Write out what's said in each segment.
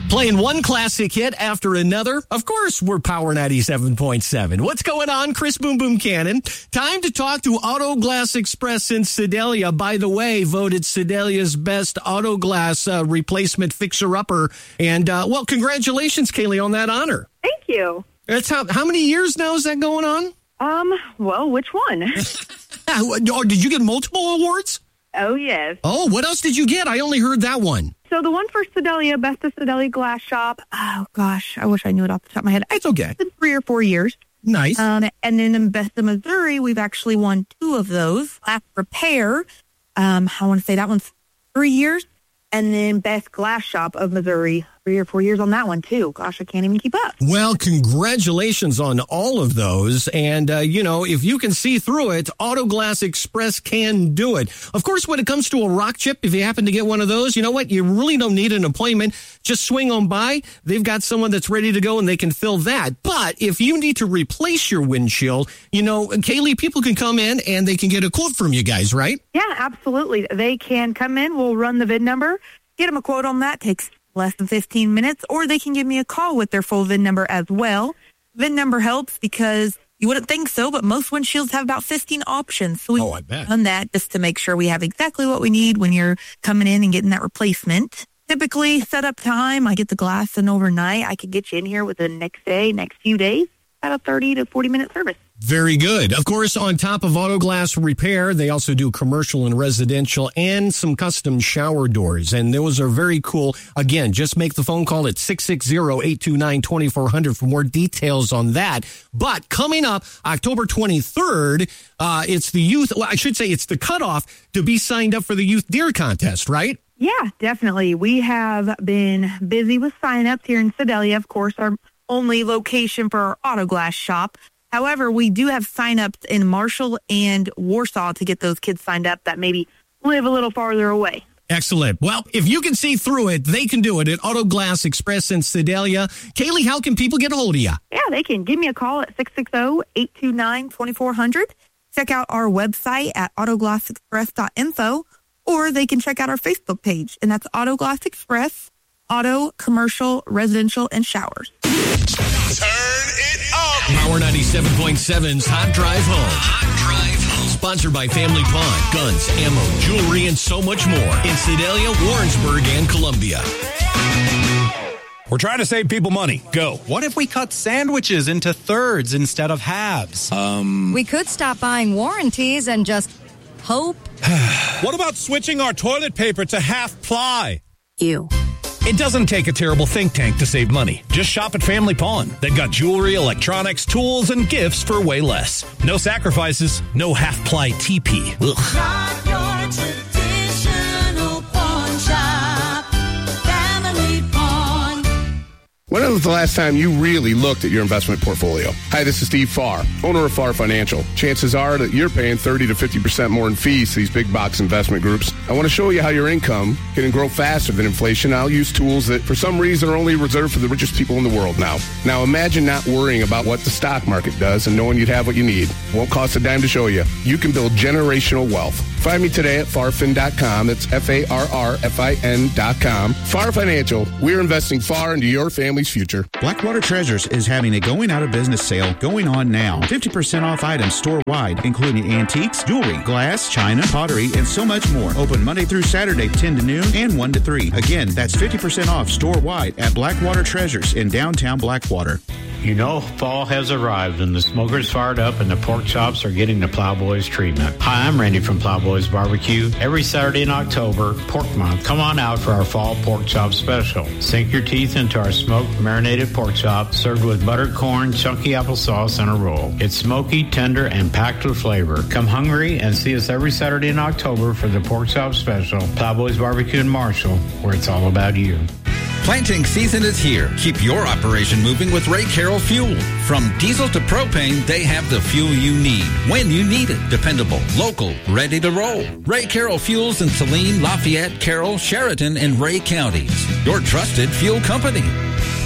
Playing one classic hit after another. Of course, we're Power 97.7. What's going on? Chris Boom Boom Cannon. Time to talk to Auto Glass Express in Sedalia. By the way, voted Sedalia's best auto glass replacement fixer-upper. And, well, congratulations, Kaylee, on that honor. Thank you. That's how many years now is that going on? Well, which one? Did you get multiple awards? Oh, yes. Oh, what else did you get? I only heard that one. So the one for Sedalia, Best of Sedalia Glass Shop. Oh, gosh. I wish I knew it off the top of my head. It's okay. It's been 3 or 4 years. Nice. And then in Best of Missouri, we've actually won 2 of those. Glass Repair, I want to say that one's 3 years. And then Best Glass Shop of Missouri, 3 or 4 years on that one, too. Gosh, I can't even keep up. Well, congratulations on all of those. And, if you can see through it, Auto Glass Express can do it. Of course, when it comes to a rock chip, if you happen to get one of those, you know what? You really don't need an appointment. Just swing on by. They've got someone that's ready to go and they can fill that. But if you need to replace your windshield, Kaylee, people can come in and they can get a quote from you guys, right? Yeah, absolutely. They can come in. We'll run the VIN number, get them a quote on that. Takes less than 15 minutes, or they can give me a call with their full VIN number as well. VIN number helps because you wouldn't think so, but most windshields have about 15 options. So I bet. Done that just to make sure we have exactly what we need when you're coming in and getting that replacement. Typically, setup time, I get the glass in overnight. I could get you in here within the next day, next few days, about a 30 to 40-minute service. Very good. Of course, on top of auto glass repair, they also do commercial and residential and some custom shower doors. And those are very cool. Again, just make the phone call at 660-829-2400 for more details on that. But coming up October 23rd, it's the youth. Well, I should say it's the cutoff to be signed up for the Youth Deer Contest, right? Yeah, definitely. We have been busy with sign-ups here in Sedalia, of course, our only location for our auto glass shop. However, we do have sign-ups in Marshall and Warsaw to get those kids signed up that maybe live a little farther away. Excellent. Well, if you can see through it, they can do it at Auto Glass Express in Sedalia. Kaylee, how can people get a hold of you? Yeah, they can give me a call at 660-829-2400. Check out our website at autoglassexpress.info, or they can check out our Facebook page, and that's Auto Glass Express, auto, commercial, residential, and showers. Turn it up. Power 97.7's Hot Drive Home. Hot Drive Home. Sponsored by Family Pond, guns, ammo, jewelry, and so much more in Sedalia, Warrensburg, and Columbia. We're trying to save people money. Go. What if we cut sandwiches into thirds instead of halves? We could stop buying warranties and just hope. What about switching our toilet paper to half ply? You. It doesn't take a terrible think tank to save money. Just shop at Family Pawn. They've got jewelry, electronics, tools, and gifts for way less. No sacrifices, no half-ply TP. Ugh. Not your traditional pawn shop. Family Pawn. When was the last time you really looked at your investment portfolio? Hi, this is Steve Farr, owner of Farr Financial. Chances are that you're paying 30 to 50% more in fees to these big box investment groups. I want to show you how your income can grow faster than inflation. I'll use tools that, for some reason, are only reserved for the richest people in the world now. Now, imagine not worrying about what the stock market does and knowing you'd have what you need. Won't cost a dime to show you. You can build generational wealth. Find me today at farfin.com. That's FARRFIN.com. Farr Financial. We're investing far into your family's future. Blackwater Treasures is having a going out of business sale going on now. 50% off items store-wide, including antiques, jewelry, glass, china, pottery, and so much more. Open Monday through Saturday, 10 to noon and 1 to 3. Again, that's 50% off store-wide at Blackwater Treasures in downtown Blackwater. You know, fall has arrived and the smokers fired up and the pork chops are getting the Plowboys treatment. Hi, I'm Randy from Plowboys Barbecue. Every Saturday in October, Pork Month, come on out for our fall pork chop special. Sink your teeth into our smoked marinated pork chop served with buttered corn, chunky applesauce, and a roll. It's smoky, tender, and packed with flavor. Come hungry and see us every Saturday in October for the pork chop special. Plowboys Barbecue in Marshall, where it's all about you. Planting season is here. Keep your operation moving with Ray Carroll Fuel. From diesel to propane, they have the fuel you need when you need it. Dependable, local, ready to roll. Ray Carroll Fuels in Saline, Lafayette, Carroll, Sheridan, and Ray counties. Your trusted fuel company.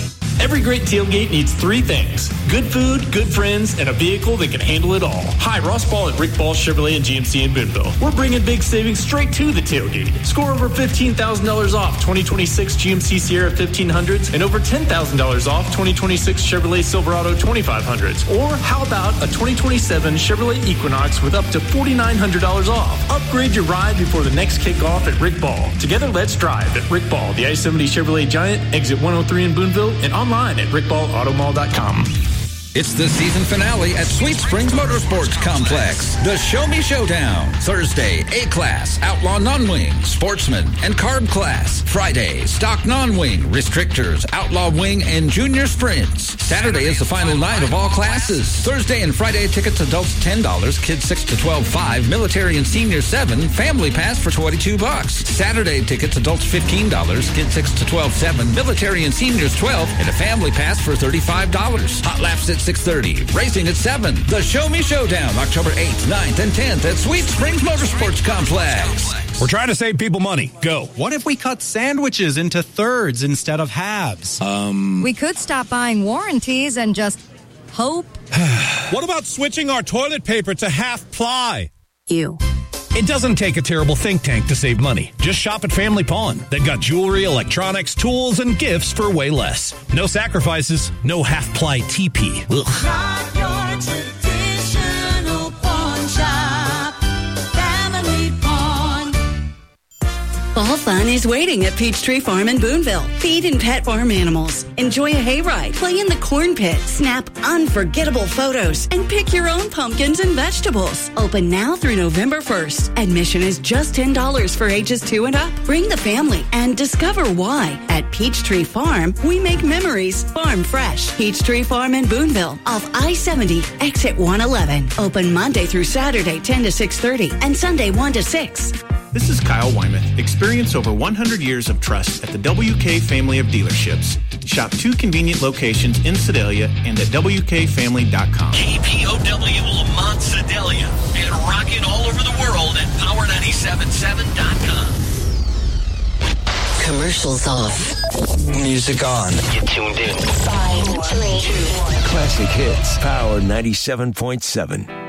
Every great tailgate needs three things: good food, good friends, and a vehicle that can handle it all. Hi, Ross Ball at Rick Ball Chevrolet and GMC in Boonville. We're bringing big savings straight to the tailgate. Score over $15,000 off 2026 GMC Sierra 1500s and over $10,000 off 2026 Chevrolet Silverado 2500s. Or how about a 2027 Chevrolet Equinox with up to $4,900 off? Upgrade your ride before the next kickoff at Rick Ball. Together, let's drive at Rick Ball, the I-70 Chevrolet Giant, exit 103 in Boonville, and online at rickballautomall.com. It's the season finale at Sweet Springs Motorsports Complex. The Show Me Showdown. Thursday, A-Class, Outlaw Non-Wing, Sportsman, and Carb Class. Friday, Stock Non-Wing, Restrictors, Outlaw Wing, and Junior Sprints. Saturday is the final night of all classes. Thursday and Friday tickets, adults $10, kids 6 to 12 $5, military and senior $7, family pass for $22. Saturday tickets, adults $15, kids 6 to 12 $7, military and seniors $12, and a family pass for $35. Hot laps at 6:30, racing at 7. The Show Me Showdown, October 8th, 9th, and 10th at Sweet Springs Motorsports Complex. We're trying to save people money. Go. What if we cut sandwiches into thirds instead of halves? We could stop buying warranties and just hope. What about switching our toilet paper to half ply? You. It doesn't take a terrible think tank to save money. Just shop at Family Pawn. They've got jewelry, electronics, tools, and gifts for way less. No sacrifices, no half-ply TP. Ugh. Shop your traditional pawn shop. Family Pawn. Fall fun is waiting at Peachtree Farm in Boonville. Feed and pet farm animals. Enjoy a hayride. Play in the corn pit. Snap unforgettable photos. And pick your own pumpkins and vegetables. Open now through November 1st. Admission is just $10 for ages 2 and up. Bring the family and discover why. At Peachtree Farm, we make memories farm fresh. Peachtree Farm in Boonville off I-70, exit 111. Open Monday through Saturday 10 to 6:30 and Sunday 1 to 6. This is Kyle Wyman. Experience over 100 years of trust at the WK family of dealerships. Shop 2 convenient locations in Sedalia and at WKFamily.com. KPOW Lamont Sedalia and rocking all over the world at Power977.com. Commercials off. Music on. You tuned in. 5, 3, 2, 1. Classic hits. Power 97.7.